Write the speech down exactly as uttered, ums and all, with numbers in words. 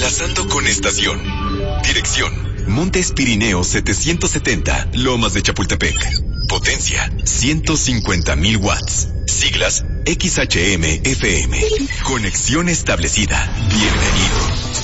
Enlazando con estación. Dirección: Montes Pirineos setecientos setenta, Lomas de Chapultepec. Potencia: ciento cincuenta mil watts. Siglas: X H M F M. Conexión establecida. Bienvenido.